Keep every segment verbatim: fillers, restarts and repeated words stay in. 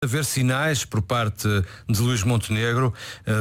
Haver sinais por parte de Luís Montenegro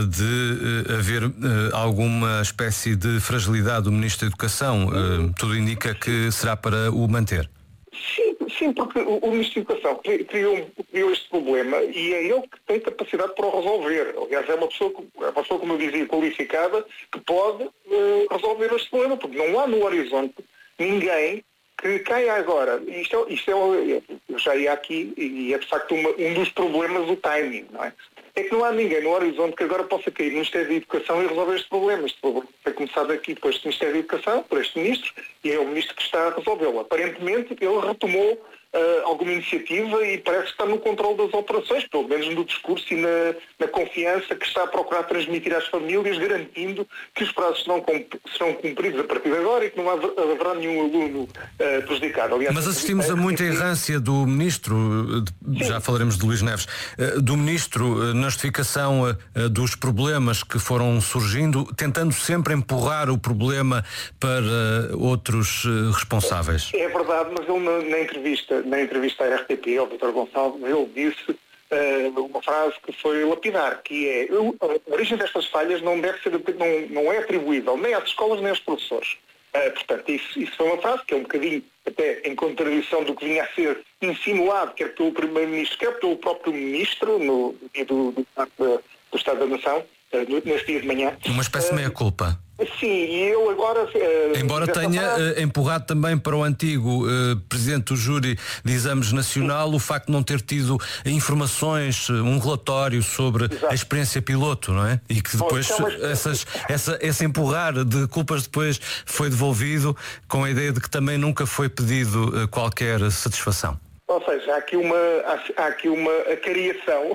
de haver alguma espécie de fragilidade do Ministro da Educação. Tudo indica que será para o manter. Sim, sim, porque o, o Ministro da Educação criou, criou este problema e é ele que tem capacidade para o resolver. Aliás, é uma pessoa, é uma pessoa, como eu dizia, qualificada, que pode uh, resolver este problema, porque não há no horizonte ninguém que caia agora. Isto é, isto é, eu já ia aqui e é de facto uma, um dos problemas do timing, não é? É que não há ninguém no horizonte que agora possa cair no Ministério da Educação e resolver este problema. Este problema foi começado aqui depois do Ministério da Educação, por este Ministro, e é o Ministro que está a resolvê-lo. Aparentemente, ele retomou uh, alguma iniciativa e parece que está no controle das operações, pelo menos no discurso e na, na confiança que está a procurar transmitir às famílias, garantindo que os prazos serão, serão cumpridos a partir de agora e que não haverá nenhum aluno uh, prejudicado. Aliás, mas assistimos a muita errância do Ministro, já falaremos de Luís Neves, do Ministro na justificação dos problemas que foram surgindo, tentando sempre empurrar o problema para outros responsáveis. É verdade, mas ele na, na entrevista, na entrevista à R T P, ao doutor Gonçalves, ele disse uh, uma frase que foi lapidar, que é: a origem destas falhas não deve ser, não, não é atribuível nem às escolas nem aos professores. Uh, portanto, isso, isso foi uma frase que é um bocadinho até em contradição do que vinha a ser insinuado, quer pelo Primeiro-Ministro, quer pelo próprio Ministro no dia do, do, do, do Estado da Nação, uh, nesse dia de manhã. Uma espécie de meia-culpa. Sim, e eu agora... Uh, Embora tenha uh, empurrado também para o antigo uh, Presidente do Júri de Exames Nacional, sim, o facto de não ter tido informações, um relatório sobre Exato. A experiência piloto, não é? E que depois Bom, é essas, essa, esse empurrar de culpas depois foi devolvido com a ideia de que também nunca foi pedido uh, qualquer satisfação. Ou seja, há aqui uma, há, há aqui uma acariação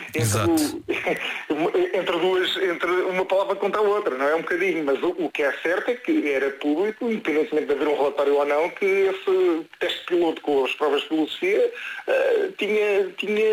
entre, o, entre duas, entre uma palavra contra a outra, não é um bocadinho, mas o, o que é certo é que era público, independentemente de haver um relatório ou não, que esse teste piloto com as provas de filosofia uh, tinha, tinha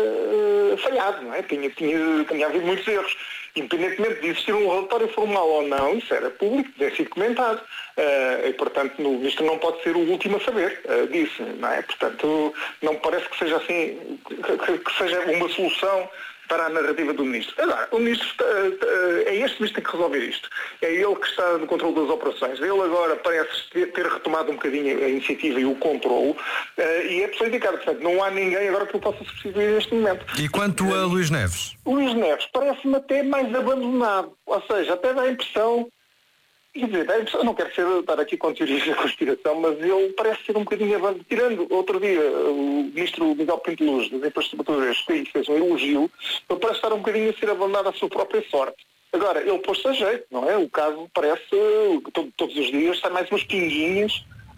uh, falhado, não é? Tinha, tinha, tinha havido muitos erros. Independentemente de existir um relatório formal ou não, isso era público, devia ser comentado. Uh, e, portanto, o Ministro não pode ser o último a saber uh, disso, não é? Portanto, não me parece que seja assim, que, que seja uma solução para a narrativa do Ministro. Agora, o Ministro está, está, é este Ministro que tem que resolver isto. É ele que está no controle das operações. Ele agora parece ter, ter retomado um bocadinho a iniciativa e o controle, uh, e é a pessoa indicada. Portanto, não há ninguém agora que o possa substituir neste momento. E quanto a Luís Neves? Luís Neves parece-me até mais abandonado. Ou seja, até dá a impressão... Quer dizer, eu não quero ser, estar aqui com teorias da conspiração, mas ele parece ser um bocadinho abandonado. Tirando, outro dia, o Ministro Miguel Pinto Luz, das Infraestruturas, fez um elogio, ele parece estar um bocadinho a ser abandonado à sua própria sorte. Agora, ele pôs-se a jeito, não é? O caso parece, todo, todos os dias, está mais umas pinguinhas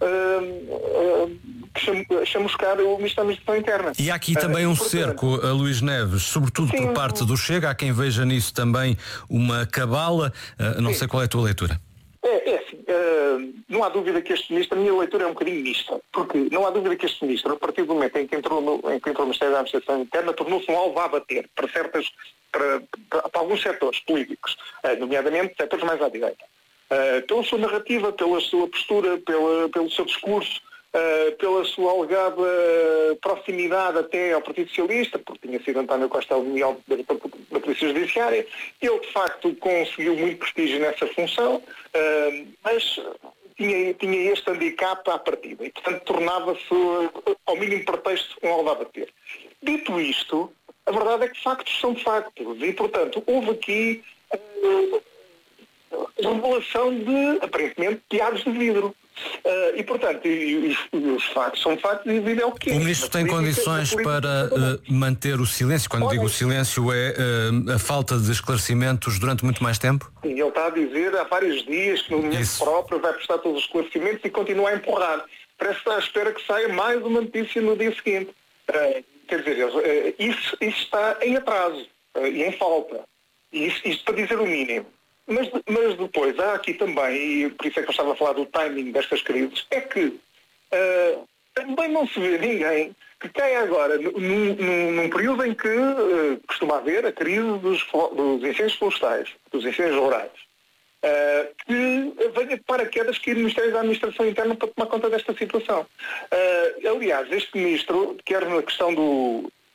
uh, uh, que chamuscar o Ministro da Administração Interna. E há aqui também uh, um cerco a Luís Neves, sobretudo sim, por parte do Chega. Há quem veja nisso também uma cabala. Uh, não sim. sei qual é a tua leitura. É, é assim, uh, não há dúvida que este Ministro, a minha leitura é um bocadinho mista, porque não há dúvida que este Ministro, a partir do momento em que entrou no, em que entrou no Ministério da Administração Interna, tornou-se um alvo a bater para, certas, para, para, para alguns setores políticos, uh, nomeadamente setores mais à direita. Uh, pela sua narrativa, pela sua postura, pela, pelo seu discurso, Uh, pela sua alegada proximidade até ao Partido Socialista, porque tinha sido António Costa Almeida da Polícia Judiciária. Ele, de facto, conseguiu muito prestígio nessa função, uh, mas tinha, tinha este handicap à partida e, portanto, tornava-se, ao mínimo pretexto, um alvo a bater. Dito isto, a verdade é que factos são factos e, portanto, houve aqui uh, revelação de, aparentemente, piados de vidro. Uh, e, portanto, e, e, os factos são factos e devido ao que o Ministro tem condições para uh, manter o silêncio. Quando Olha, digo silêncio é uh, a falta de esclarecimentos durante muito mais tempo? Sim, ele está a dizer há vários dias que no momento Isso. próprio vai prestar todos os esclarecimentos e continua a empurrar. Parece estar à espera que saia mais uma notícia no dia seguinte. Uh, quer dizer, uh, isso, isso está em atraso uh, e em falta. E isso, isto para dizer o mínimo. Mas, mas depois há aqui também, e por isso é que eu estava a falar do timing destas crises, é que uh, também não se vê ninguém que caia agora num, num, num período em que uh, costuma haver a crise dos, dos incêndios florestais, dos incêndios rurais, uh, que venha de paraquedas que ir no Ministério da Administração Interna para tomar conta desta situação. Uh, aliás, este Ministro, quer na questão do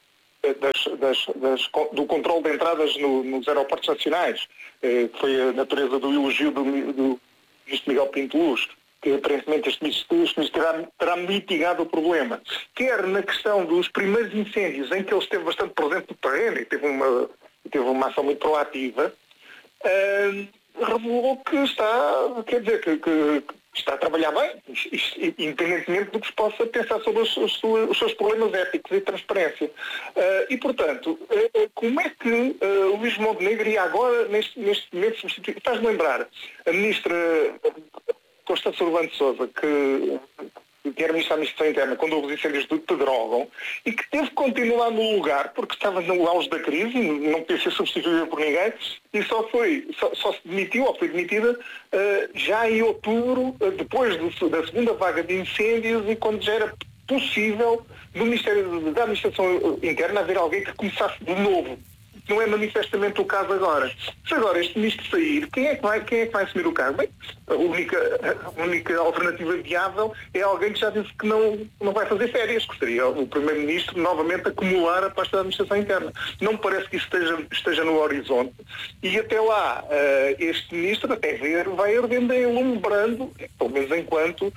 das, das, das, do controle de entradas no, nos aeroportos nacionais, que foi a natureza do elogio do, do ministro Miguel Pinto Luz, que aparentemente este ministro, este ministro terá, terá mitigado o problema. Quer na questão dos primeiros incêndios, em que ele esteve bastante presente no terreno e teve uma, teve uma ação muito proativa, uh, revelou que está, quer dizer, que, que, que está a trabalhar bem, independentemente do que se possa pensar sobre os, os, os seus problemas éticos e transparência. Uh, e, portanto, uh, como é que uh, Luís Montenegro iria agora, neste, neste momento, substituir? Faz-me lembrar a ministra Constância Urbano de Sousa, que, que era ministra da Administração Interna, quando houve os incêndios de Pedrógão, e que teve que continuar no lugar, porque estava no auge da crise, não podia ser substituída por ninguém, e só, foi, só, só se demitiu, ou foi demitida, uh, já em outubro, uh, depois do, da segunda vaga de incêndios, e quando já era possível, no Ministério da Administração Interna, haver alguém que começasse de novo. Não é manifestamente o caso agora. Se agora este ministro sair, quem é que vai, quem é que vai assumir o cargo? Bem, a única, a única alternativa viável é alguém que já disse que não, não vai fazer férias, que seria o primeiro-ministro novamente acumular a pasta da administração interna. Não me parece que isso esteja, esteja no horizonte. E até lá, este ministro, até ver, vai ardendo em lume brando, pelo menos enquanto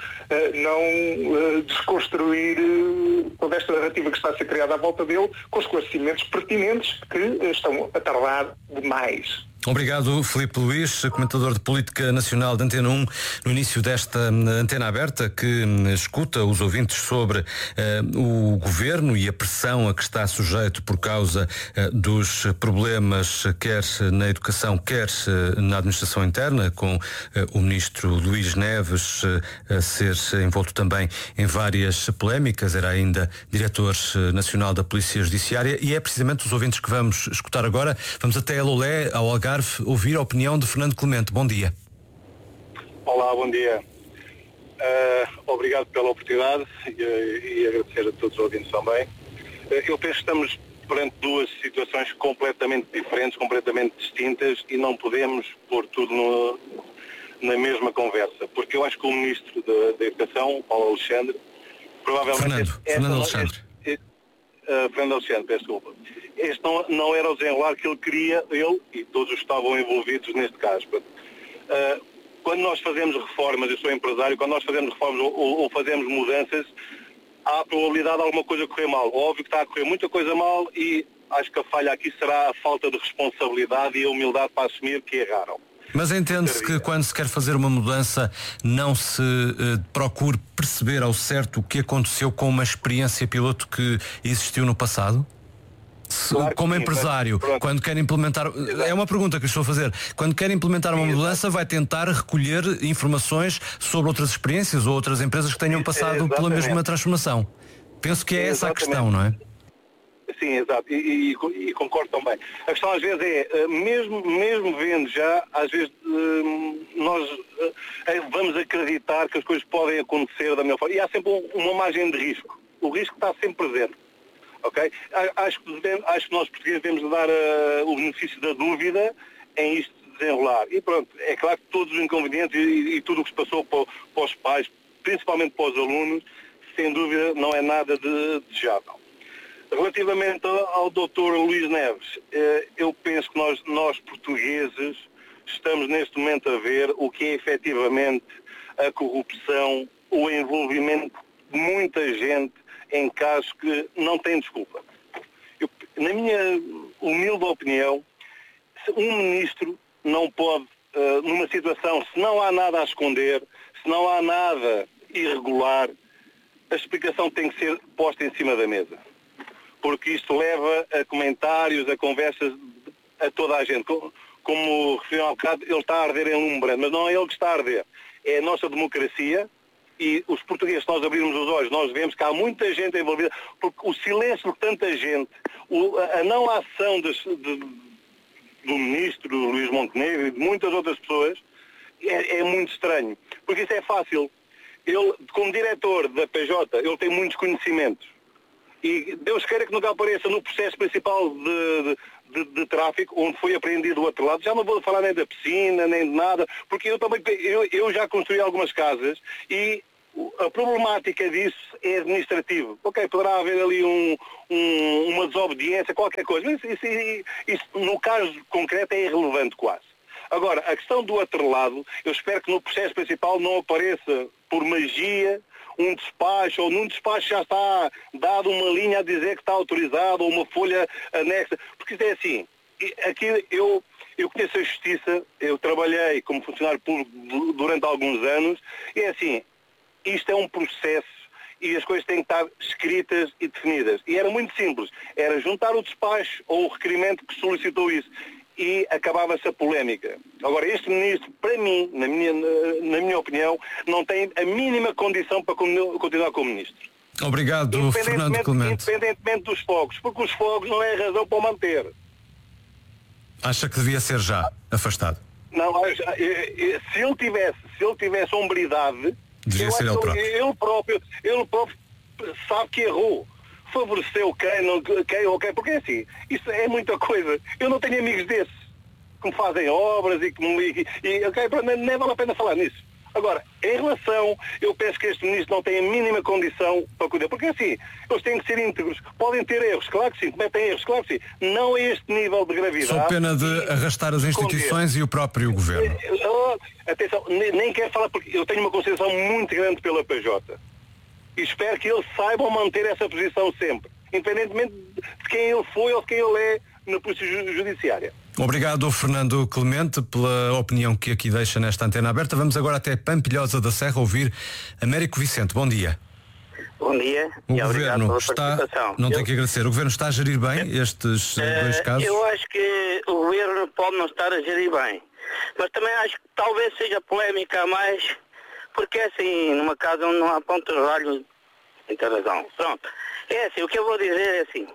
não desconstruir toda esta narrativa que está a ser criada à volta dele, com esclarecimentos pertinentes que estão a tardar demais. Obrigado, Filipe Luís, comentador de Política Nacional da Antena um, no início desta antena aberta, que escuta os ouvintes sobre uh, o governo e a pressão a que está sujeito por causa uh, dos problemas, quer na educação, quer uh, na administração interna, com uh, o ministro Luís Neves uh, a ser envolto também em várias polémicas, era ainda diretor uh, nacional da Polícia Judiciária, e é precisamente os ouvintes que vamos escutar agora. Vamos até a Lolé, ao Algarve, ouvir a opinião de Fernando Clemente. Bom dia. Olá, bom dia. Uh, obrigado pela oportunidade e, e agradecer a todos os ouvintes também. Uh, eu penso que estamos perante duas situações completamente diferentes, completamente distintas, e não podemos pôr tudo no, na mesma conversa, porque eu acho que o Ministro da, da Educação, Paulo Alexandre, provavelmente... Fernando, é, Fernando é, Alexandre. É, é, uh, Fernando Alexandre, peço desculpa. Este não, não era o desenrolar que ele queria, ele e todos os que estavam envolvidos neste caso. Uh, quando nós fazemos reformas, eu sou empresário, quando nós fazemos reformas ou, ou fazemos mudanças, há a probabilidade de alguma coisa correr mal. Óbvio que está a correr muita coisa mal, e acho que a falha aqui será a falta de responsabilidade e a humildade para assumir que erraram. Mas entende-se que quando se quer fazer uma mudança não se uh, procure perceber ao certo o que aconteceu com uma experiência piloto que existiu no passado? Se, claro como sim, empresário, mas, quando quer implementar, é uma pergunta que estou a fazer, quando quer implementar uma mudança, vai tentar recolher informações sobre outras experiências ou outras empresas que tenham passado é, pela mesma transformação. Penso que é, é essa a questão, não é? Sim, exato, e, e, e concordo também. A questão às vezes é, mesmo, mesmo vendo já, às vezes nós vamos acreditar que as coisas podem acontecer da melhor forma, e há sempre uma margem de risco. O risco está sempre presente. Okay? Acho, que devemos, acho que nós portugueses devemos dar uh, o benefício da dúvida em isto desenrolar. E pronto, é claro que todos os inconvenientes e, e tudo o que se passou para, para os pais, principalmente para os alunos, sem dúvida não é nada de desejável. Relativamente ao doutor Luís Neves, uh, eu penso que nós, nós portugueses estamos neste momento a ver o que é efetivamente a corrupção, o envolvimento de muita gente em casos que não têm desculpa. Eu, na minha humilde opinião, um ministro não pode, uh, numa situação, se não há nada a esconder, se não há nada irregular, a explicação tem que ser posta em cima da mesa. Porque isto leva a comentários, a conversas a toda a gente. Como, como referiu há bocado, ele está a arder em lume brando, mas não é ele que está a arder. É a nossa democracia. E os portugueses, se nós abrirmos os olhos, nós vemos que há muita gente envolvida, porque o silêncio de tanta gente, o, a não ação de, de, do ministro do Luís Montenegro e de muitas outras pessoas é, é muito estranho. Porque isso é fácil. Ele, como diretor da P J, ele tem muitos conhecimentos. E Deus queira que nunca apareça no processo principal de, de, de, de tráfico, onde foi apreendido o outro lado. Já não vou falar nem da piscina, nem de nada, porque eu também eu, eu já construí algumas casas e A problemática disso é administrativo. Ok, poderá haver ali um, um, uma desobediência, qualquer coisa, mas isso, isso, isso no caso concreto é irrelevante quase. Agora, a questão do atrelado, eu espero que no processo principal não apareça por magia um despacho, ou num despacho já está dado uma linha a dizer que está autorizado, ou uma folha anexa, porque isso é assim, aqui eu, eu conheço a justiça, eu trabalhei como funcionário público durante alguns anos, e é assim, isto é um processo e as coisas têm que estar escritas e definidas. E era muito simples. Era juntar o despacho ou o requerimento que solicitou isso. E acabava-se a polémica. Agora, este ministro, para mim, na minha, na minha opinião, não tem a mínima condição para continuar como ministro. Obrigado, Fernando Clemente. Independentemente dos fogos, porque os fogos não é razão para o manter. Acha que devia ser já afastado? Não, se ele tivesse, se ele tivesse hombridade... Devia ser ele próprio. Ele próprio, ele próprio sabe que errou. Favoreceu quem, não, quem ou quem, porque é assim, isso é muita coisa. Eu não tenho amigos desses que me fazem obras e que me... E, okay, nem, nem vale a pena falar nisso. Agora, em relação, eu penso que este ministro não tem a mínima condição para cuidar, porque assim, eles têm que ser íntegros. Podem ter erros, claro que sim, cometem erros, claro que sim. Não a este nível de gravidade. Só pena de arrastar as instituições e o próprio governo. Atenção, nem, nem quero falar, porque eu tenho uma consideração muito grande pela P J. E espero que eles saibam manter essa posição sempre, independentemente de quem ele foi ou de quem ele é na polícia judiciária. Obrigado, Fernando Clemente, pela opinião que aqui deixa nesta antena aberta. Vamos agora até Pampilhosa da Serra ouvir Américo Vicente. Bom dia. Bom dia. O e governo está, não eu... tem que agradecer, o governo está a gerir bem estes uh, dois casos? Eu acho que o governo pode não estar a gerir bem, mas também acho que talvez seja polémica a mais, porque assim, numa casa onde não há pontos de ralho, tem razão. Pronto. É assim, o que eu vou dizer é assim,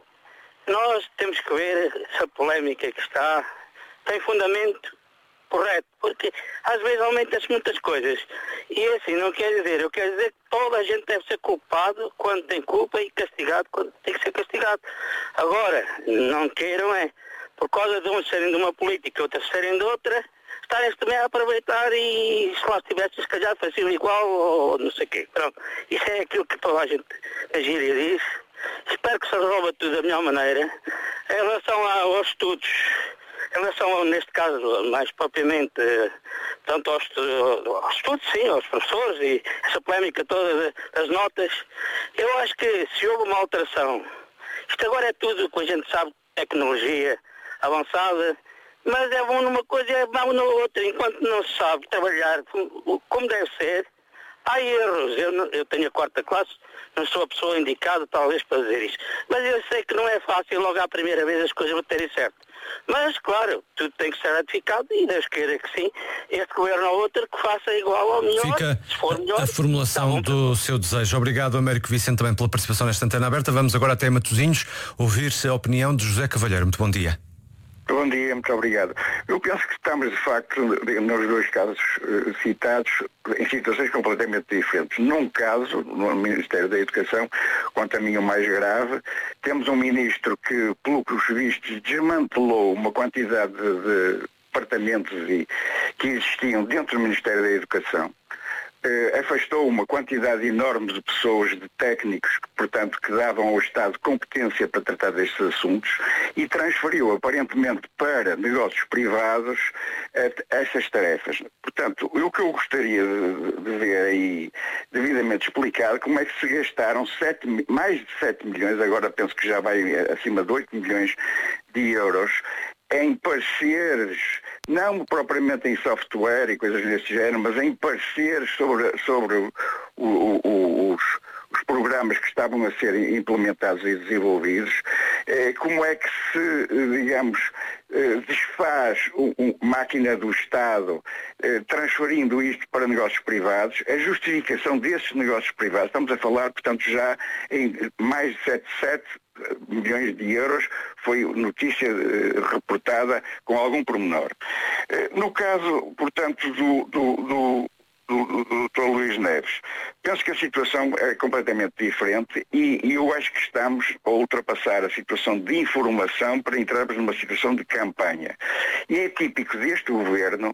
nós temos que ver se a polémica que está tem fundamento correto, porque às vezes aumenta-se muitas coisas. E é assim, não quer dizer, eu quero dizer que toda a gente deve ser culpado quando tem culpa e castigado quando tem que ser castigado. Agora, não queiram é, por causa de uns serem de uma política e outros serem de outra, estarem também a aproveitar e se lá estivesse se calhar faziam igual ou não sei o quê. Pronto, isso é aquilo que toda a gente a gíria diz. Espero que se resolva tudo da melhor maneira. Em relação aos estudos, em relação, neste caso, mais propriamente, tanto aos, aos estudos, sim, aos professores e essa polémica toda das notas, eu acho que se houve uma alteração, isto agora é tudo que a gente sabe, tecnologia avançada, mas é bom numa coisa e é mau na outra, enquanto não se sabe trabalhar como deve ser, há erros. Eu, não, eu tenho a quarta classe, não sou a pessoa indicada talvez para dizer isto, mas eu sei que não é fácil logo à primeira vez as coisas baterem certo. Mas, claro, tudo tem que ser ratificado e Deus queira que sim, este governo ou outro que faça igual ou melhor. Fica se for melhor, a formulação tá do seu desejo. Obrigado, Américo Vicente, também pela participação nesta antena aberta. Vamos agora até Matosinhos ouvir-se a opinião de José Cavalheiro. Muito bom dia. Bom dia, muito obrigado. Eu penso que estamos, de facto, nos dois casos uh, citados, em situações completamente diferentes. Num caso, no Ministério da Educação, quanto a mim o mais grave, temos um ministro que, pelos vistos, desmantelou uma quantidade de, de departamentos e, que existiam dentro do Ministério da Educação. Uh, afastou uma quantidade enorme de pessoas, de técnicos, que, portanto, que davam ao Estado competência para tratar destes assuntos e transferiu, aparentemente, para negócios privados uh, essas tarefas. Portanto, o que eu gostaria de, de ver aí devidamente explicado, como é que se gastaram sete, mais de sete milhões, agora penso que já vai acima de oito milhões de euros, em pareceres, não propriamente em software e coisas desse género, mas em pareceres sobre, sobre o, o, o, os, os programas que estavam a ser implementados e desenvolvidos, eh, como é que se, digamos, eh, desfaz a máquina do Estado, eh, transferindo isto para negócios privados, a justificação desses negócios privados, estamos a falar, portanto, já em mais de sete milhões de euros, foi notícia eh, reportada com algum pormenor. Eh, no caso, portanto, do, do, do, do, do doutor Luís Neves, penso que a situação é completamente diferente e, e eu acho que estamos a ultrapassar a situação de informação para entrarmos numa situação de campanha. E é típico deste governo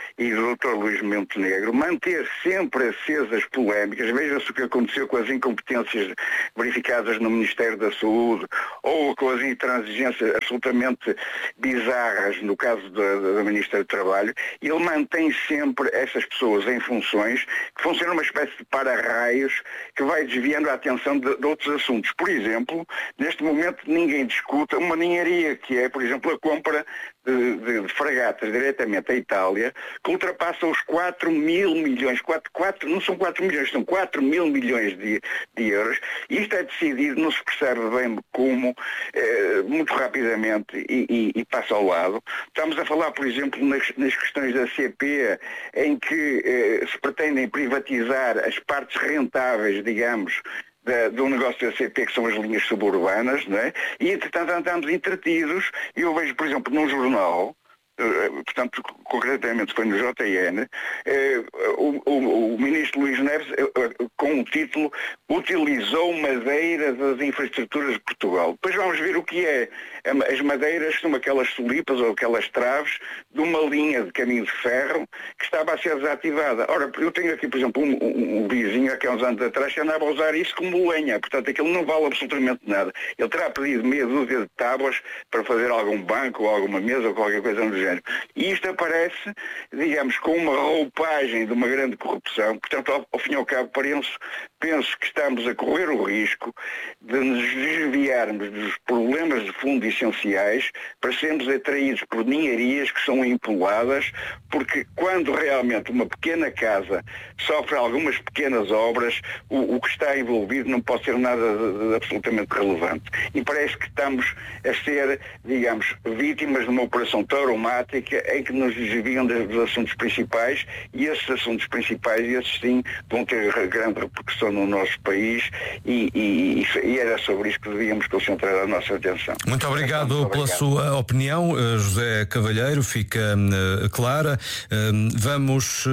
e do doutor Luís Montenegro, manter sempre acesas polémicas. Veja-se o que aconteceu com as incompetências verificadas no Ministério da Saúde ou com as intransigências absolutamente bizarras no caso da, da Ministra do Trabalho. Ele mantém sempre essas pessoas em funções que funcionam uma espécie de para-raios que vai desviando a atenção de, de outros assuntos. Por exemplo, neste momento ninguém discute uma ninharia que é, por exemplo, a compra de, de, de fragatas diretamente à Itália, que ultrapassa os quatro mil milhões, quatro, quatro, não são quatro milhões, são quatro mil milhões de, de euros. E isto é decidido, não se percebe bem como, eh, muito rapidamente e, e, e passa ao lado. Estamos a falar, por exemplo, nas, nas questões da C P, em que eh, se pretendem privatizar as partes rentáveis, digamos, Da, do negócio da C P, que são as linhas suburbanas, não é? E entretanto andamos entretidos, e eu vejo, por exemplo, num jornal, uh, portanto, concretamente foi no J N, uh, o, o, o ministro Luís Neves, uh, uh, com o título, utilizou madeira das infraestruturas de Portugal. Depois vamos ver o que é. As madeiras são aquelas solipas ou aquelas traves de uma linha de caminho de ferro que estava a ser desativada. Ora, eu tenho aqui, por exemplo, um, um, um vizinho que há uns anos atrás que andava a usar isso como lenha. Portanto, aquilo não vale absolutamente nada. Ele terá pedido meia dúzia de tábuas para fazer algum banco ou alguma mesa ou qualquer coisa do género. E isto aparece, digamos, com uma roupagem de uma grande corrupção. Portanto, ao, ao fim e ao cabo, penso, penso que estamos a correr o risco de nos desviarmos dos problemas de fundo essenciais para sermos atraídos por ninharias que são empoladas, porque quando realmente uma pequena casa sofre algumas pequenas obras, o, o que está envolvido não pode ser nada de, de absolutamente relevante. E parece que estamos a ser, digamos, vítimas de uma operação traumática em que nos desviam dos assuntos principais, e esses assuntos principais, esses sim, vão ter grande repercussão no nosso país, e, e, e era sobre isso que devíamos concentrar a nossa atenção. Muito obrigado. Obrigado pela sua opinião, José Cavalheiro, fica uh, clara. Uh, vamos uh,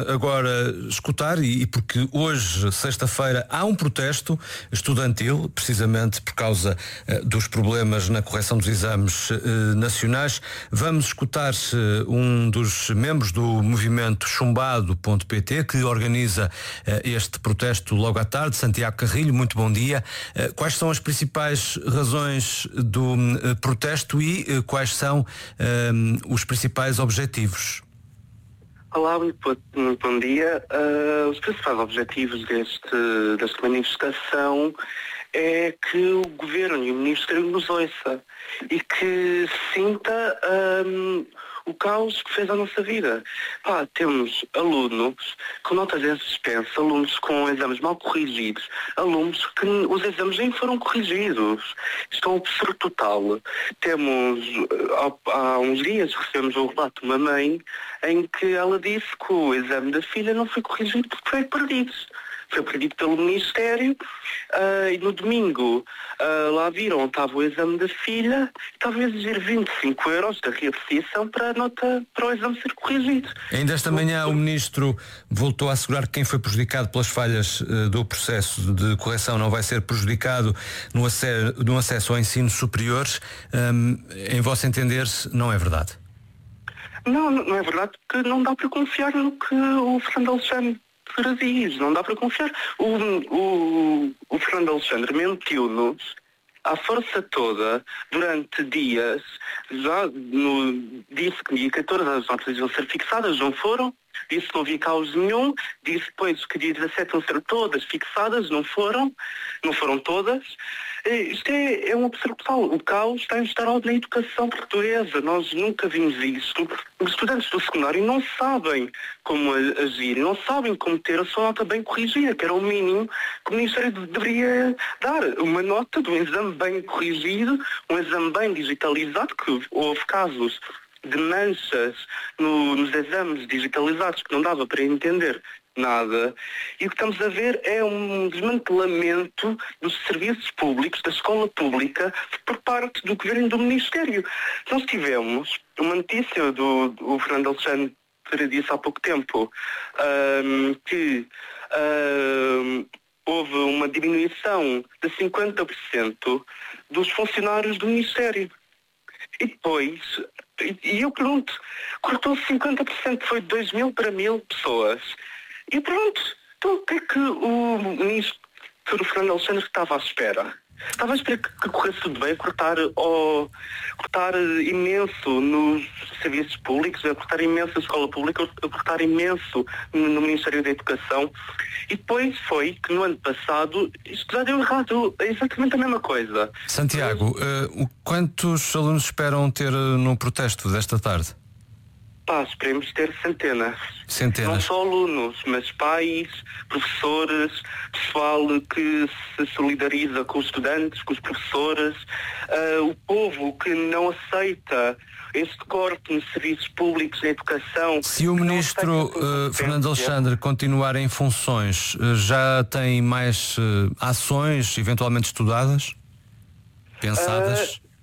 agora escutar, e porque hoje, sexta-feira, há um protesto estudantil, precisamente por causa uh, dos problemas na correção dos exames uh, nacionais. Vamos escutar uh, um dos membros do movimento chumbado ponto pt, que organiza uh, este protesto logo à tarde, Santiago Carrilho. Muito bom dia. Uh, quais são as principais razões do protesto e uh, quais são uh, os principais objetivos? Olá, muito bom dia. Uh, os principais objetivos deste, desta manifestação é que o Governo e o Ministério nos ouça e que sinta um, o caos que fez a nossa vida. Pá, temos alunos com notas em suspenso, alunos com exames mal corrigidos, alunos que os exames nem foram corrigidos. Isto é um absurdo total. Temos, há, há uns dias recebemos um relato de uma mãe em que ela disse que o exame da filha não foi corrigido porque foi perdido. Foi perdido pelo Ministério uh, e no domingo uh, lá viram, estava o exame da filha, estava a exigir vinte e cinco euros da reapreciação para a nota, para o exame ser corrigido. Ainda esta manhã o Ministro voltou a assegurar que quem foi prejudicado pelas falhas uh, do processo de correção não vai ser prejudicado no, ace- no acesso ao ensino superior. Um, em vosso entender, não é verdade? Não, não é verdade, porque não dá para confiar no que o Fernando Alexandre diz, não dá para confiar. O, o, o Fernando Alexandre mentiu-nos à força toda durante dias. Já no, disse que, que todas as notas iam ser fixadas, não foram. Disse que não havia caos nenhum. Disse depois que dia dezassete vão ser todas fixadas, não foram. Não foram todas. Isto é, é um absurdo total. O caos está instalado na educação portuguesa. Nós nunca vimos isto. Os estudantes do secundário não sabem como agir, não sabem como ter a sua nota bem corrigida, que era o mínimo que o Ministério deveria dar. Uma nota de um exame bem corrigido, um exame bem digitalizado, que houve casos de manchas no, nos exames digitalizados que não dava para entender nada. E o que estamos a ver é um desmantelamento dos serviços públicos, da escola pública, por parte do Governo e do Ministério. Nós tivemos uma notícia do, do Fernando Alexandre disse há pouco tempo um, que um, houve uma diminuição de cinquenta por cento dos funcionários do Ministério. E depois E, e eu pergunto, cortou cinquenta por cento, foi de dois mil para mil pessoas. E pronto, então o que é que o ministro Fernando Alexandre estava à espera? Estava à espera que, que corresse tudo bem, cortar, oh, cortar imenso nos serviços públicos, a cortar imenso na escola pública, a cortar imenso no, no Ministério da Educação. E depois foi que no ano passado isto já deu errado, é exatamente a mesma coisa. Santiago, uh, quantos alunos esperam ter uh, no protesto desta tarde? Pá, esperemos ter centenas. Centenas. Não só alunos, mas pais, professores, pessoal que se solidariza com os estudantes, com os professores, uh, o povo que não aceita este corte nos serviços públicos, na educação. Se o ministro uh, Fernando Alexandre continuar em funções, uh, já tem mais uh, ações eventualmente estudadas? Pensadas? Uh,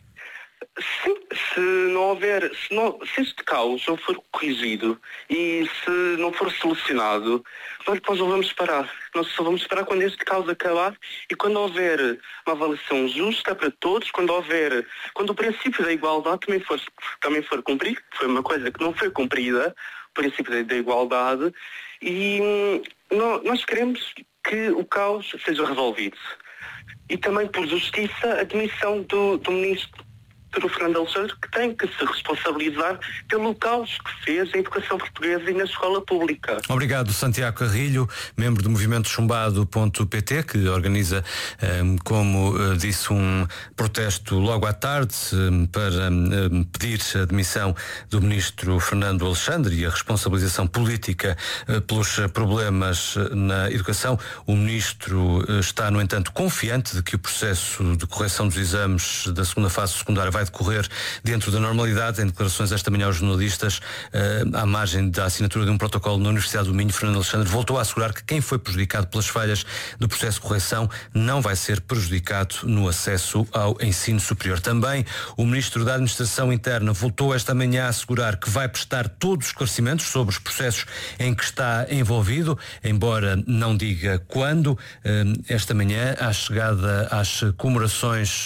Sim, se não houver, se, não, se este caos não for corrigido e se não for solucionado, nós só vamos parar. Nós só vamos parar quando este caos acabar e quando houver uma avaliação justa para todos, quando houver, quando o princípio da igualdade também for, também for cumprido, que foi uma coisa que não foi cumprida, o princípio da, da igualdade, e hum, nós queremos que o caos seja resolvido. E também por justiça a demissão do, do ministro do Fernando Alexandre, que tem que se responsabilizar pelo caos que fez na educação portuguesa e na escola pública. Obrigado, Santiago Carrilho, membro do movimento chumbado ponto pt, que organiza, como disse, um protesto logo à tarde para pedir a demissão do ministro Fernando Alexandre e a responsabilização política pelos problemas na educação. O ministro está, no entanto, confiante de que o processo de correção dos exames da segunda fase secundária vai decorrer dentro da normalidade. Em declarações esta manhã aos jornalistas, uh, à margem da assinatura de um protocolo na Universidade do Minho, Fernando Alexandre voltou a assegurar que quem foi prejudicado pelas falhas do processo de correção não vai ser prejudicado no acesso ao ensino superior. Também o ministro da Administração Interna voltou esta manhã a assegurar que vai prestar todos os esclarecimentos sobre os processos em que está envolvido, embora não diga quando. Uh, esta manhã, à chegada às comemorações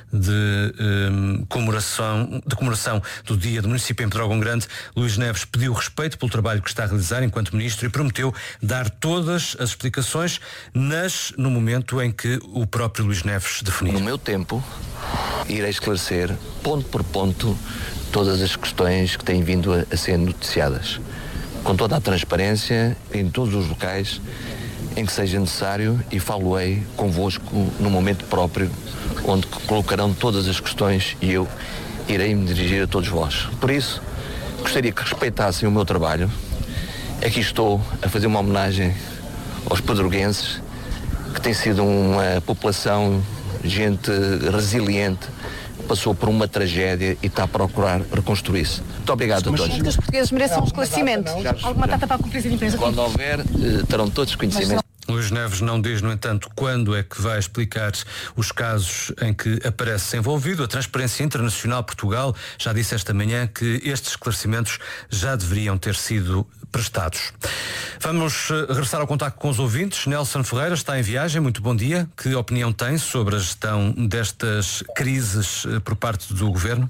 de um, comemoração, de comemoração do Dia do Município em Pedrógão Grande, Luís Neves pediu respeito pelo trabalho que está a realizar enquanto ministro e prometeu dar todas as explicações nas, no momento em que o próprio Luís Neves definir. No meu tempo, irei esclarecer, ponto por ponto, todas as questões que têm vindo a, a ser noticiadas, com toda a transparência, em todos os locais em que seja necessário, e falo-ei convosco no momento próprio, onde colocarão todas as questões e eu irei me dirigir a todos vós. Por isso, gostaria que respeitassem o meu trabalho. Aqui estou a fazer uma homenagem aos pedroguenses, que tem sido uma população, gente resiliente, passou por uma tragédia e está a procurar reconstruir-se. Muito obrigado a todos. Que os portugueses mereçam um esclarecimento. Alguma data para a conferência de imprensa? Quando houver, terão todos conhecimento. Luís Neves não diz, no entanto, quando é que vai explicar os casos em que aparece envolvido. A Transparência Internacional Portugal já disse esta manhã que estes esclarecimentos já deveriam ter sido prestados. Vamos regressar ao contacto com os ouvintes. Nelson Ferreira está em viagem. Muito bom dia. Que opinião tem sobre a gestão destas crises por parte do Governo?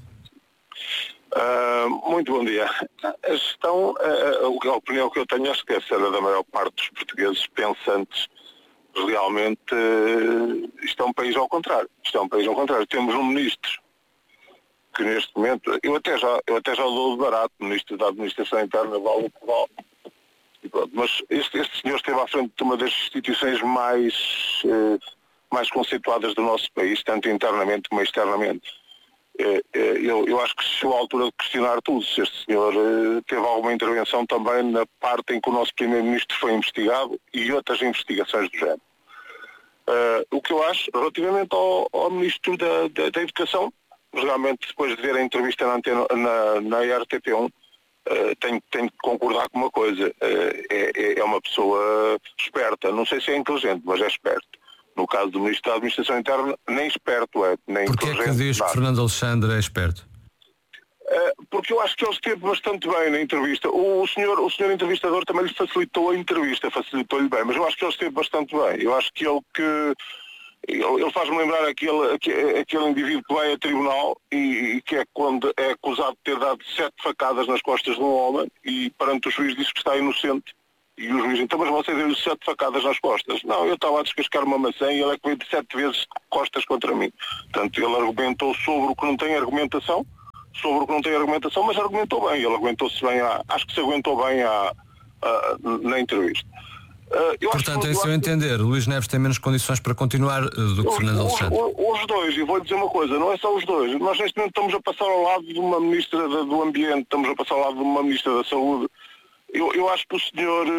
Uh, muito bom dia. A gestão, uh, a opinião que eu tenho, acho que é a da maior parte dos portugueses pensantes. Realmente, uh, isto é um país ao contrário. Isto é um país ao contrário. Temos um ministro que neste momento, eu até já, eu até já dou de barato, ministro da Administração Interna, vale o que vale. Mas este, este senhor esteve à frente de uma das instituições mais, uh, mais conceituadas do nosso país, tanto internamente como externamente. Eu, eu acho que chegou à altura de questionar tudo, se este senhor uh, teve alguma intervenção também na parte em que o nosso primeiro-ministro foi investigado e outras investigações do género. Uh, o que eu acho, relativamente ao, ao ministro da, da, da Educação, realmente depois de ver a entrevista na, antena, na, na R T P um, uh, tenho, tenho que concordar com uma coisa, uh, é, é uma pessoa esperta, não sei se é inteligente, mas é esperto. No caso do Ministro da Administração Interna, nem esperto é, nem Porquê inteligente. Porquê é que diz que Fernando Alexandre é esperto? Uh, porque eu acho que ele esteve bastante bem na entrevista. O, o, senhor, o senhor entrevistador também lhe facilitou a entrevista, facilitou-lhe bem, mas eu acho que ele esteve bastante bem. Eu acho que ele que ele, ele faz-me lembrar aquele, aquele, aquele indivíduo que vai a tribunal e, e que é quando é acusado de ter dado sete facadas nas costas de um homem e perante o juiz diz que está inocente. E o juiz, então, mas você deu-lhe sete facadas nas costas. Não, eu estava a descascar uma maçã e ele é que veio de sete vezes costas contra mim. Portanto, ele argumentou sobre o que não tem argumentação, sobre o que não tem argumentação, mas argumentou bem. Ele aguentou-se bem, à, acho que se aguentou bem à, à, na entrevista. Uh, eu Portanto, acho, em seu entender, Luís Neves tem menos condições para continuar uh, do que os, Fernando Alexandre? Os, os dois, e vou-lhe dizer uma coisa, não é só os dois. Nós neste momento estamos a passar ao lado de uma ministra do Ambiente, estamos a passar ao lado de uma ministra da Saúde. Eu, eu acho que o senhor,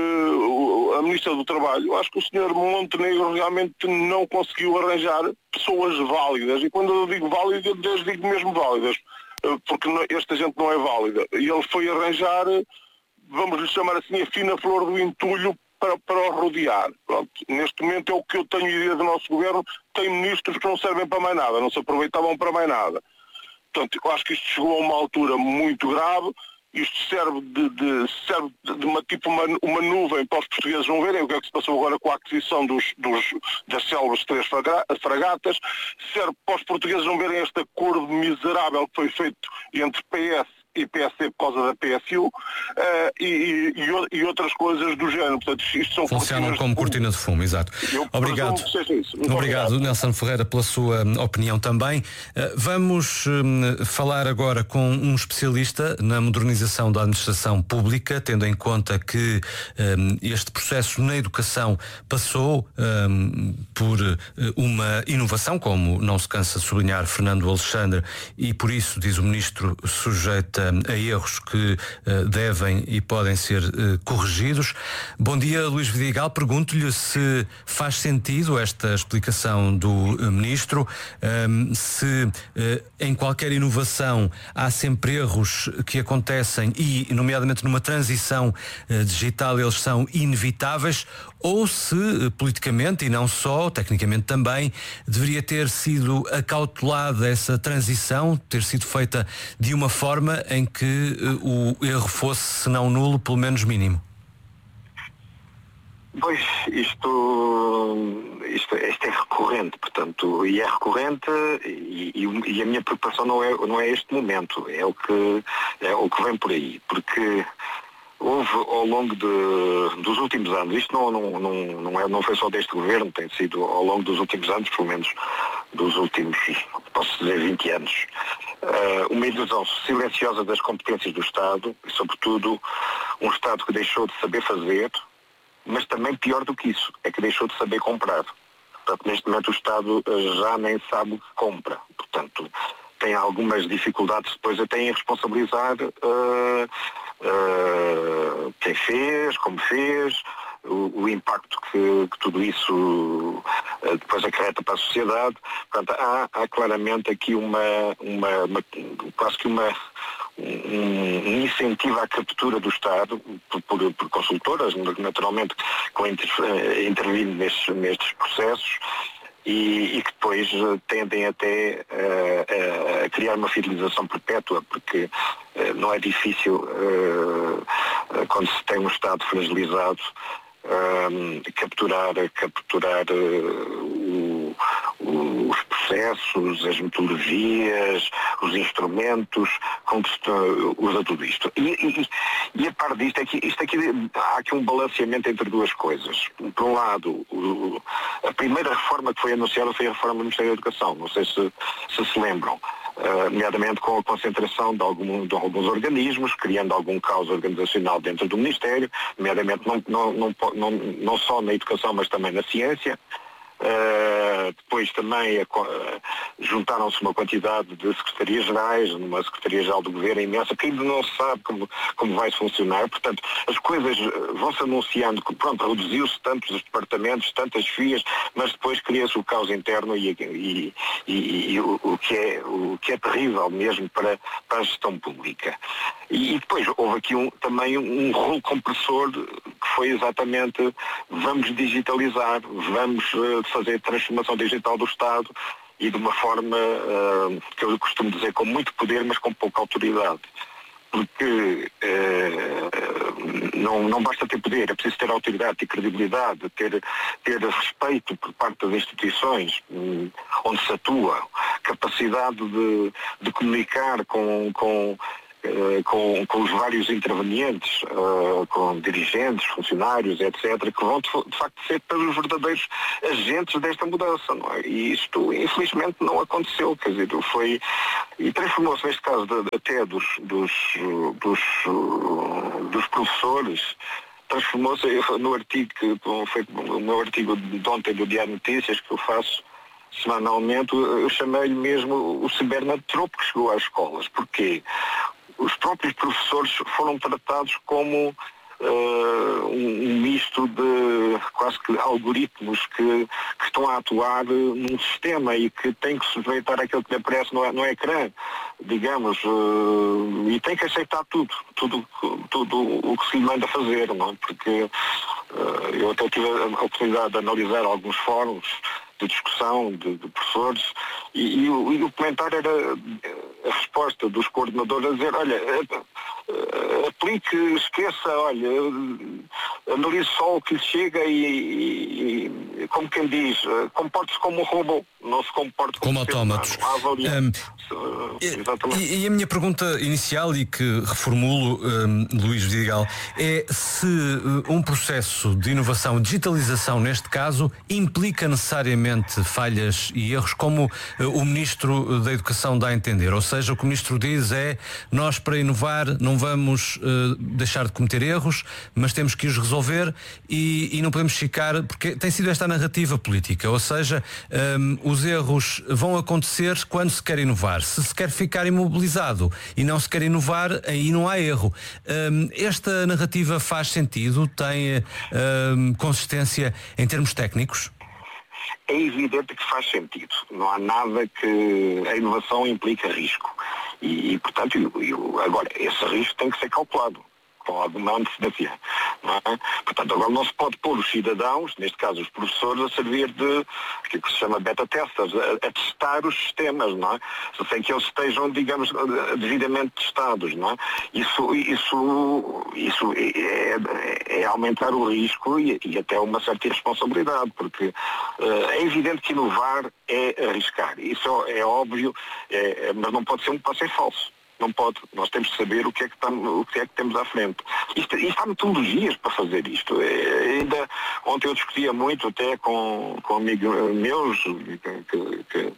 a Ministra do Trabalho, eu acho que o senhor Montenegro realmente não conseguiu arranjar pessoas válidas. E quando eu digo válidas, eu digo mesmo válidas, porque esta gente não é válida. E ele foi arranjar, vamos lhe chamar assim, a fina flor do entulho para, para o rodear. Pronto, neste momento é o que eu tenho ideia do nosso governo, tem ministros que não servem para mais nada, não se aproveitavam para mais nada. Portanto, eu acho que isto chegou a uma altura muito grave. Isto serve de, de, serve de uma, tipo uma, uma nuvem para os portugueses não verem o que é que se passou agora com a aquisição dos, dos, das célebres três fragatas, serve para os portugueses não verem este acordo miserável que foi feito entre P S e P S D por causa da P S U uh, e, e, e outras coisas do género. Portanto, isto são funcionam como cortina de fumo, exato. Eu obrigado. Isso. Obrigado, obrigado, Nelson Ferreira, pela sua opinião também. Uh, vamos um, falar agora com um especialista na modernização da administração pública, tendo em conta que um, este processo na educação passou um, por uma inovação, como não se cansa de sublinhar Fernando Alexandre, e por isso, diz o Ministro, sujeita a erros que uh, devem e podem ser uh, corrigidos. Bom dia, Luís Vidigal. Pergunto-lhe se faz sentido esta explicação do uh, Ministro, um, se uh, em qualquer inovação há sempre erros que acontecem e, nomeadamente numa transição uh, digital, eles são inevitáveis, ou se uh, politicamente e não só, tecnicamente também, deveria ter sido acautelada essa transição, ter sido feita de uma forma em que uh, o erro fosse, se não nulo, pelo menos mínimo. Pois, isto, isto, isto é recorrente, portanto, e é recorrente e, e, e a minha preocupação não é, não é este momento, é o que, é o que vem por aí, porque houve ao longo de, dos últimos anos, isto não, não, não, não, é, não foi só deste governo, tem sido ao longo dos últimos anos, pelo menos dos últimos, posso dizer, vinte anos, uh, uma ilusão silenciosa das competências do Estado, e sobretudo um Estado que deixou de saber fazer, mas também pior do que isso, é que deixou de saber comprar. Portanto, neste momento o Estado já nem sabe o que compra. Portanto, tem algumas dificuldades depois até em responsabilizar uh, uh, quem fez, como fez, o, o impacto que, que tudo isso uh, depois acarreta para a sociedade. Portanto, há, há claramente aqui uma, uma, uma quase que uma um incentivo à captura do Estado por, por, por consultoras, naturalmente, com inter, intervindo nestes, nestes processos e, e que depois tendem até uh, a criar uma fidelização perpétua, porque uh, não é difícil, uh, quando se tem um Estado fragilizado, Um, capturar, capturar uh, o, o, os processos, as metodologias, os instrumentos com que se uh, usa tudo isto. E, e, e a par disto, é que, isto aqui, há aqui um balanceamento entre duas coisas. Por um lado, o, a primeira reforma que foi anunciada foi a reforma do Ministério da Educação, não sei se se, se lembram. Uh, nomeadamente com a concentração de, algum, de alguns organismos, criando algum caos organizacional dentro do Ministério, nomeadamente não, não, não, não, não só na educação, mas também na ciência. Uh, depois também uh, juntaram-se uma quantidade de secretarias-gerais, numa secretaria-geral do governo imensa, que ainda não se sabe como, como vai funcionar. Portanto, as coisas vão-se anunciando que, pronto, reduziu-se tantos os departamentos, tantas fias, mas depois cria-se o caos interno e, e, e, e o, o, que é, o que é terrível mesmo para, para a gestão pública. E, e depois houve aqui um, também um rolo compressor que foi exatamente vamos digitalizar, vamos uh, fazer transformação digital do Estado e de uma forma uh, que eu costumo dizer com muito poder, mas com pouca autoridade. Porque uh, não, não basta ter poder, é preciso ter autoridade, ter credibilidade, ter, ter respeito por parte das instituições onde se atua, capacidade de, de comunicar com, com, com, com os vários intervenientes, com dirigentes, funcionários, etcétera, que vão de, de facto ser os verdadeiros agentes desta mudança, não é? E isto infelizmente não aconteceu, quer dizer, foi, e transformou-se neste caso de, até dos, dos, dos, dos professores, transformou-se no artigo que foi o meu artigo de ontem do Diário Notícias, que eu faço semanalmente, eu chamei-lhe mesmo o cibernatropo que chegou às escolas. Porquê? Os próprios professores foram tratados como uh, um, um misto de quase que algoritmos que, que estão a atuar num sistema e que têm que sujeitar aquilo que lhe aparece no, no ecrã, digamos, uh, e tem que aceitar tudo, tudo, tudo o que se lhe manda fazer, não é? Porque uh, eu até tive a oportunidade de analisar alguns fóruns de discussão de, de professores e, e, o, e o comentário era a resposta dos coordenadores a dizer, olha, aplique, esqueça, olha, analise só o que lhe chega e, e, e como quem diz, comporte-se como um robô, não se comporte como, como autómatos. Um, e, e a minha pergunta inicial, e que reformulo, um, Luís Vidigal, é se um processo de inovação, digitalização neste caso, implica necessariamente falhas e erros, como o Ministro da Educação dá a entender. Ou seja, o que o Ministro diz é, nós para inovar não vamos uh, deixar de cometer erros, mas temos que os resolver e, e não podemos ficar, porque tem sido esta a narrativa política, ou seja, um, os erros vão acontecer quando se quer inovar. Se se quer ficar imobilizado e não se quer inovar, aí não há erro. Um, esta narrativa faz sentido? Tem um, consistência em termos técnicos? É evidente que faz sentido. Não há nada que a inovação implica risco. E, e portanto, eu, eu, agora, esse risco tem que ser calculado com alguma antecedência. Não é? Portanto, agora não se pode pôr os cidadãos, neste caso os professores, a servir de aquilo que se chama beta-testers, a, a testar os sistemas, não é? Sem que eles estejam, digamos, devidamente testados, não é? Isso, isso, isso é, é aumentar o risco e, e até uma certa irresponsabilidade, porque uh, é evidente que inovar é arriscar. Isso é óbvio, é, mas não pode ser um passo em falso. Não pode. Nós temos de saber o que é que, está, o que, é que temos à frente. Isto, isto há metodologias para fazer isto. É, ainda ontem eu discutia muito até com, com amigos meus que, que, que,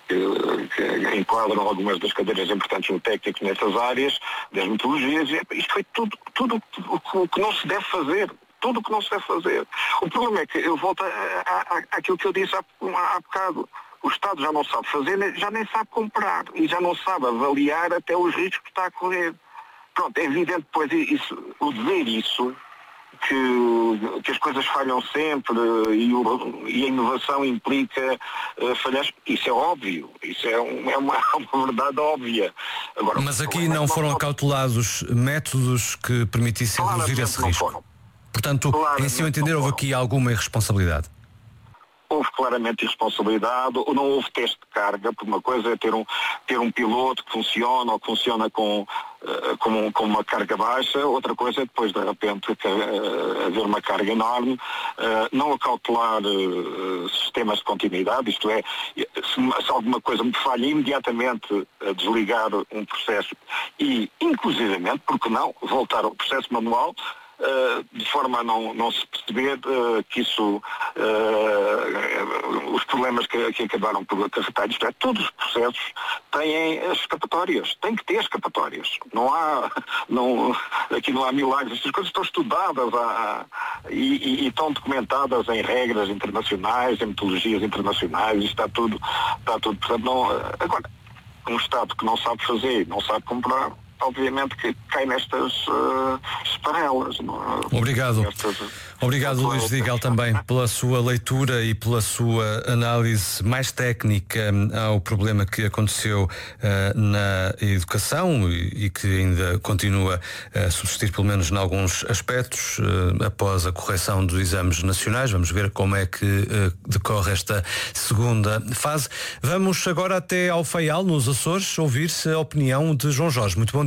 que enquadram algumas das cadeiras importantes no técnico nessas áreas das metodologias. Isto foi tudo, tudo o que não se deve fazer. Tudo o que não se deve fazer. O problema é que eu volto àquilo que eu disse há, há bocado. O Estado já não sabe fazer, já nem sabe comprar e já não sabe avaliar até os riscos que está a correr. Pronto, é evidente depois isso, o dizer isso, que, que as coisas falham sempre e, o, e a inovação implica uh, falhas, isso é óbvio, isso é, um, é uma, uma verdade óbvia. Agora, mas aqui não, não foram acautelados métodos que permitissem reduzir esse risco. Foram. Portanto, claramente, em seu entender, houve aqui alguma irresponsabilidade? Houve claramente irresponsabilidade, ou não houve teste de carga, porque uma coisa é ter um, ter um piloto que funciona ou que funciona com, uh, com, com uma carga baixa, outra coisa é depois de repente uh, haver uma carga enorme, uh, não acautelar uh, sistemas de continuidade, isto é, se, se alguma coisa me falha, imediatamente uh, desligar um processo e, inclusivamente, porque não, voltar ao processo manual, Uh, de forma a não, não se perceber uh, que isso, uh, os problemas que, que acabaram por acarretar, isto é, todos os processos têm escapatórias, têm que ter escapatórias. Não há, não, aqui não há milagres, estas coisas estão estudadas há, e, e, e estão documentadas em regras internacionais, em metodologias internacionais, isto está tudo, está tudo, portanto, não, agora, um Estado que não sabe fazer, não sabe comprar, obviamente que cai nestas uh, esparelas. Não é? Obrigado. Nestas, Obrigado, Luís Vidigal, também pela sua leitura e pela sua análise mais técnica ao problema que aconteceu uh, na educação e, e que ainda continua a subsistir, pelo menos em alguns aspectos, uh, após a correção dos exames nacionais. Vamos ver como é que uh, decorre esta segunda fase. Vamos agora até ao Faial, nos Açores, ouvir-se a opinião de João Jorge. Muito bom dia.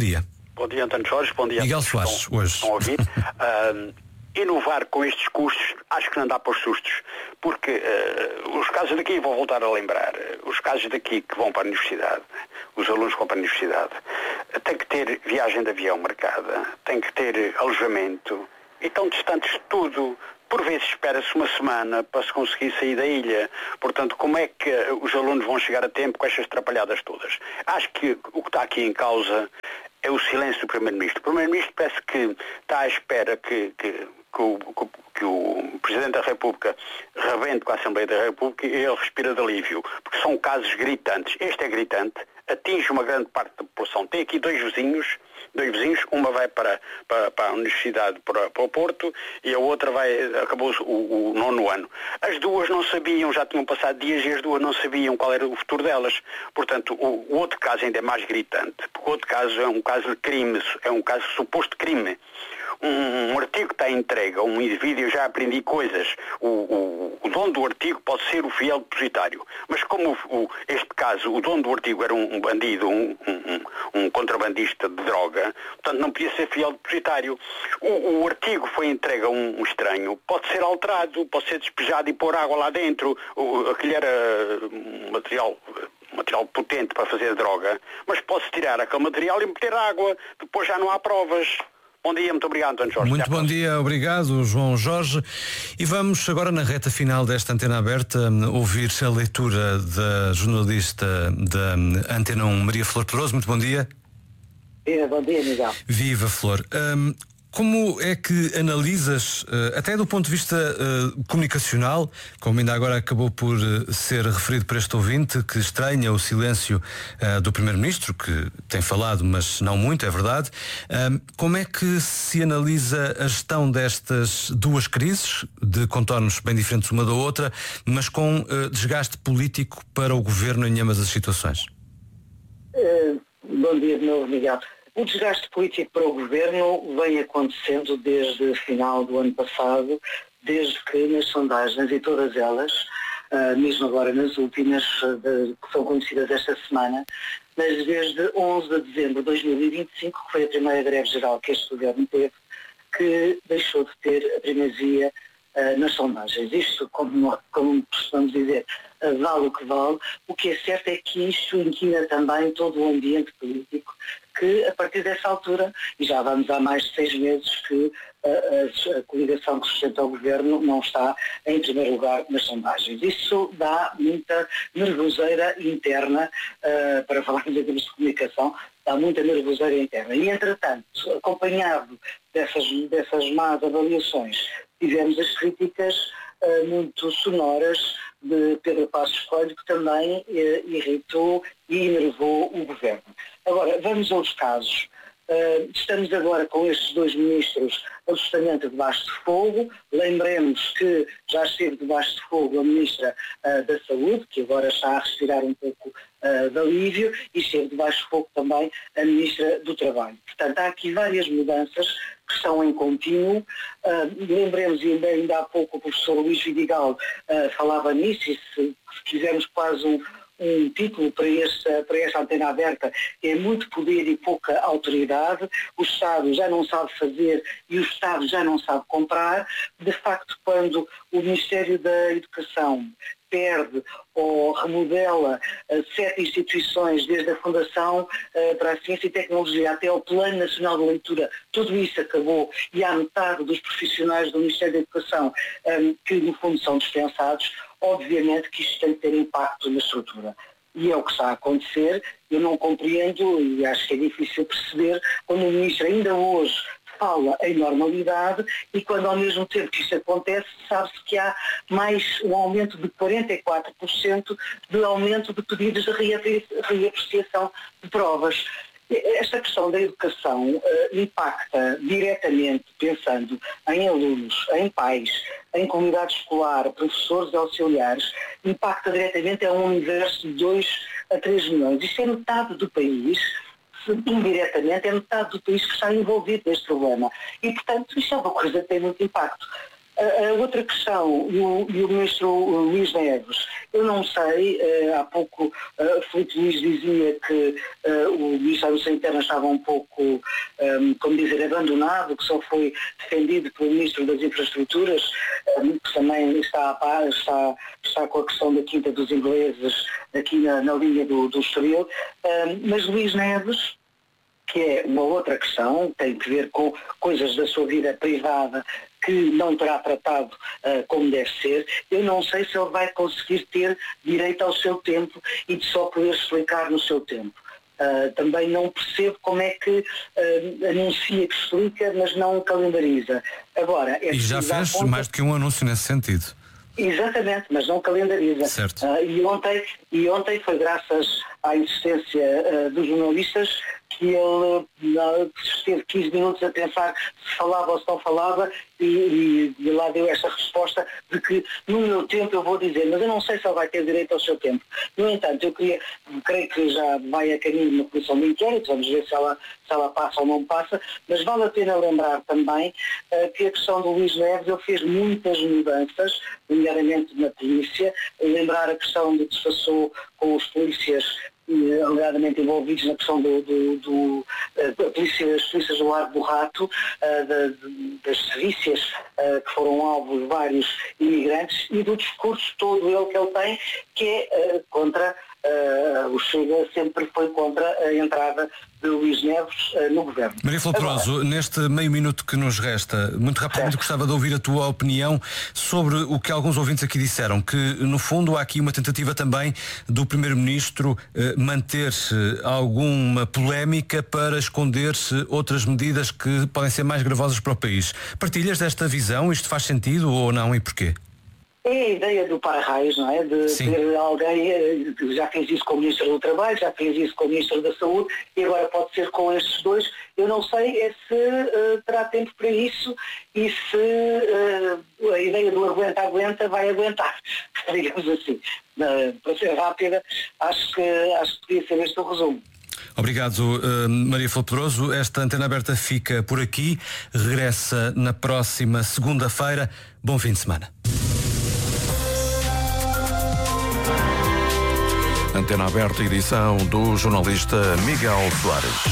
Bom dia, António Jorge. Bom dia. Miguel Soares, hoje. Estão a ouvir? uh, inovar com estes custos, acho que não dá para os sustos, porque uh, os casos daqui, vou voltar a lembrar, uh, os casos daqui que vão para a universidade, os alunos que vão para a universidade, uh, têm que ter viagem de avião marcada, têm que ter alojamento, e estão distantes de tudo. Por vezes espera-se uma semana para se conseguir sair da ilha. Portanto, como é que os alunos vão chegar a tempo com estas atrapalhadas todas? Acho que o que está aqui em causa é o silêncio do Primeiro-Ministro. O Primeiro-Ministro parece que está à espera que, que, que, o, que o Presidente da República rebente com a Assembleia da República e ele respira de alívio, porque são casos gritantes. Este é gritante, atinge uma grande parte da população. Tem aqui dois vizinhos, dois vizinhos, uma vai para, para, para a Universidade, para, para o Porto, e a outra vai, acabou o, o nono ano. As duas não sabiam, já tinham passado dias e as duas não sabiam qual era o futuro delas. Portanto, o, o outro caso ainda é mais gritante, porque o outro caso é um caso de crime, é um caso de suposto crime. Um, um artigo que está entregue a um indivíduo, eu já aprendi coisas. O, o, o dono do artigo pode ser o fiel depositário. Mas como o, o, este caso, o dono do artigo era um, um bandido, um, um, um contrabandista de droga, portanto não podia ser fiel depositário. O, o artigo foi entregue a um, um estranho, pode ser alterado, pode ser despejado e pôr água lá dentro. O, aquilo era um material... material potente para fazer droga, mas pode-se tirar aquele material e meter água, depois já não há provas. Bom dia, muito obrigado, António Jorge. Muito bom dia, obrigado, João Jorge. E vamos agora na reta final desta Antena Aberta ouvir a leitura da jornalista da Antena um, Maria Flor Pedroso. Muito bom dia. Viva, bom dia, Miguel. Viva, Flor. Um, Como é que analisas, até do ponto de vista uh, comunicacional, como ainda agora acabou por uh, ser referido por este ouvinte, que estranha o silêncio uh, do Primeiro-Ministro, que tem falado, mas não muito, é verdade, um, como é que se analisa a gestão destas duas crises, de contornos bem diferentes uma da outra, mas com uh, desgaste político para o Governo em ambas as situações? Uh, bom dia de novo, Miguel. O desgaste político para o Governo vem acontecendo desde o final do ano passado, desde que nas sondagens, e todas elas, uh, mesmo agora nas últimas, uh, de, que são conhecidas esta semana, mas desde onze de dezembro de dois mil e vinte e cinco, que foi a primeira greve geral que este Governo teve, que deixou de ter a primazia uh, nas sondagens. Isto, como, como costumamos dizer, uh, vale o que vale. O que é certo é que isto inquina também todo o ambiente político, que a partir dessa altura, e já vamos há mais de seis meses que a, a, a coligação que sustenta o Governo não está em primeiro lugar nas sondagens. Isso dá muita nervoseira interna, uh, para falarmos em termos de comunicação, dá muita nervoseira interna. E, entretanto, acompanhado dessas, dessas más avaliações, tivemos as críticas uh, muito sonoras de Pedro Passos Coelho, que também eh, irritou e enervou o Governo. Agora, vamos aos casos. Uh, estamos agora com estes dois ministros absolutamente debaixo de fogo. Lembremos que já esteve debaixo de fogo a Ministra uh, da Saúde, que agora está a respirar um pouco uh, de alívio, e esteve debaixo de fogo também a Ministra do Trabalho. Portanto, há aqui várias mudanças que estão em contínuo. Uh, lembremos, ainda, ainda há pouco, o professor Luís Vidigal uh, falava nisso, e se, se quisermos quase um um título para esta, para esta antena aberta, é muito poder e pouca autoridade. O Estado já não sabe fazer e o Estado já não sabe comprar. De facto, quando o Ministério da Educação perde ou remodela uh, sete instituições, desde a Fundação uh, para a Ciência e Tecnologia até ao Plano Nacional de Leitura, tudo isso acabou, e há metade dos profissionais do Ministério da Educação um, que no fundo são dispensados. Obviamente que isto tem que ter impacto na estrutura. E é o que está a acontecer. Eu não compreendo, e acho que é difícil perceber, quando o Ministro ainda hoje fala em normalidade e quando ao mesmo tempo que isto acontece, sabe-se que há mais um aumento de quarenta e quatro por cento de aumento de pedidos de reapreciação de provas. Esta questão da educação uh, impacta diretamente, pensando em alunos, em pais, em comunidade escolar, professores e auxiliares, impacta diretamente a um universo de dois a três milhões. Isto é metade do país, indiretamente, é metade do país que está envolvido neste problema. E, portanto, isto é uma coisa que tem muito impacto. A, a outra questão, e o, e o ministro Luís Neves, eu não sei, uh, há pouco uh, Filipe Luís dizia que uh, o ministro da Administração Interna estava um pouco, um, como dizer, abandonado, que só foi defendido pelo ministro das Infraestruturas, um, que também está, está, está com a questão da Quinta dos Ingleses aqui na, na linha do, do Estoril, um, mas Luís Neves, que é uma outra questão, tem que ver com coisas da sua vida privada que não terá tratado uh, como deve ser, eu não sei se ele vai conseguir ter direito ao seu tempo e de só poder explicar no seu tempo. Uh, também não percebo como é que uh, anuncia que explica, mas não calendariza. Agora, é e já fez conta... mais do que um anúncio nesse sentido. Exatamente, mas não calendariza. Certo. Uh, e, ontem, e ontem foi graças à insistência uh, dos jornalistas que ele uh, esteve quinze minutos a pensar se falava ou se não falava e, e, e lá deu esta resposta de que no meu tempo eu vou dizer, mas eu não sei se ele vai ter direito ao seu tempo. No entanto, eu queria, creio que já vai a caminho de uma comissão de inquérito, vamos ver se ela, se ela passa ou não passa, mas vale a pena lembrar também uh, que a questão do Luís Neves, ele fez muitas mudanças, nomeadamente na polícia, lembrar a questão do que se passou com os polícias alegadamente envolvidos na questão do, do, do, uh, polícia, das polícias do Largo do Rato, uh, da, de, das serícias uh, que foram alvo de vários imigrantes e do discurso todo ele que ele tem, que é uh, contra, uh, o Chega sempre foi contra a entrada de Luís Neves uh, no governo. Maria Flores, neste meio minuto que nos resta, muito rapidamente certo. Gostava de ouvir a tua opinião sobre o que alguns ouvintes aqui disseram, que no fundo há aqui uma tentativa também do Primeiro-Ministro uh, manter-se alguma polémica para esconder-se outras medidas que podem ser mais gravosas para o país. Partilhas desta visão? Isto faz sentido ou não e porquê? É a ideia do para-raios, não é? De Sim. ter alguém que já fez isso com o Ministro do Trabalho, já fez isso com o Ministro da Saúde e agora pode ser com estes dois. Eu não sei é se uh, terá tempo para isso e se uh, a ideia do aguenta-aguenta vai aguentar, digamos assim. Uh, para ser rápida, acho que, acho que podia ser este o resumo. Obrigado, uh, Maria Flores. Esta Antena Aberta fica por aqui. Regressa na próxima segunda-feira. Bom fim de semana. Antena Aberta, edição do jornalista Miguel Soares.